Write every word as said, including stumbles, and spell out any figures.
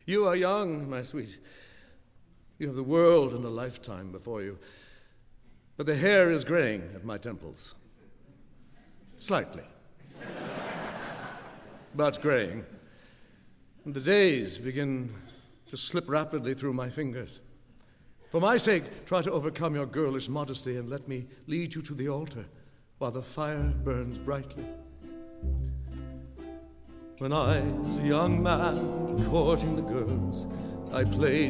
You are young, my sweet. You have the world and a lifetime before you. But the hair is graying at my temples. Slightly. But graying. And the days begin to slip rapidly through my fingers. For my sake, try to overcome your girlish modesty and let me lead you to the altar while the fire burns brightly. When I was a young man courting the girls, I played